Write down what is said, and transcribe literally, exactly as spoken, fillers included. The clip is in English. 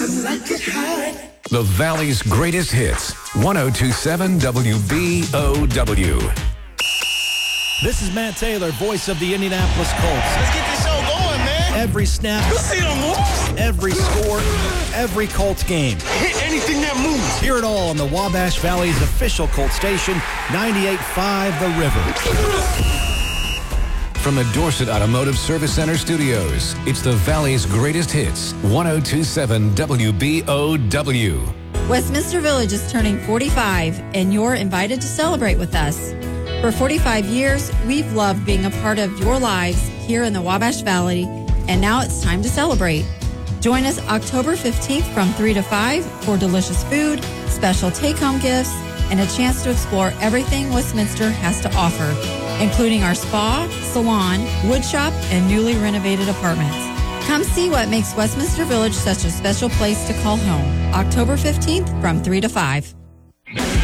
The Valley's greatest hits. one oh two point seven W B O W. This is Matt Taylor, voice of the Indianapolis Colts. Let's get this show going, man. Every snap, You see them moves? every score, every Colts game. Hit anything that moves. Hear it all on the Wabash Valley's official Colts station, ninety-eight point five The River. From the Dorset Automotive Service Center studios, it's the Valley's greatest hits. one oh two point seven W B O W. Westminster Village is turning forty-five, and you're invited to celebrate with us. For forty-five years, we've loved being a part of your lives here in the Wabash Valley, and now it's time to celebrate. Join us October fifteenth from three to five for delicious food, special take-home gifts, and a chance to explore everything Westminster has to offer, including our spa, salon, wood shop, and newly renovated apartments. Come see what makes Westminster Village such a special place to call home. October fifteenth from three to five.